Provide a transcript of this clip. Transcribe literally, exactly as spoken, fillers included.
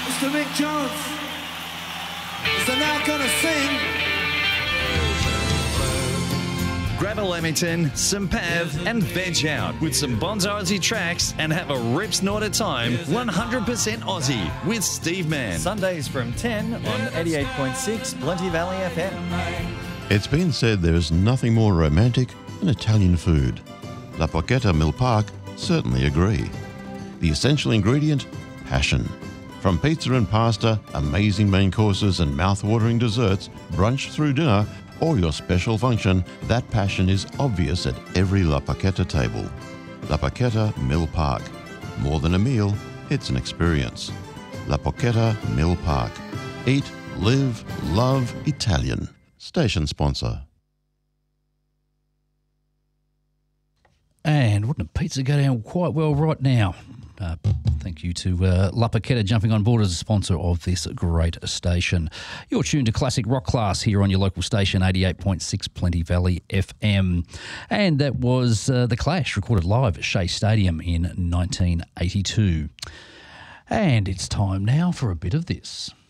Mister Mick Jones is they're now going to sing. Grab a Lamington, some Pav and veg out with some Bonzo Aussie tracks and have a rip snort at time, one hundred percent Aussie with Steve Mann. Sundays from ten on eighty-eight point six Plenty Valley F M. It's been said there is nothing more romantic than Italian food. La Porchetta Mill Park certainly agree. The essential ingredient? Passion. From pizza and pasta, amazing main courses and mouth-watering desserts, brunch through dinner, or your special function, that passion is obvious at every La Porchetta table. La Porchetta Mill Park. More than a meal, it's an experience. La Porchetta Mill Park. Eat, live, love Italian. Station sponsor. And wouldn't a pizza go down quite well right now? Uh, thank you to uh, La Porchetta jumping on board as a sponsor of this great station. You're tuned to Classic Rock Class here on your local station, eighty-eight point six Plenty Valley F M. And that was uh, The Clash, recorded live at Shea Stadium in nineteen eighty-two. And it's time now for a bit of this.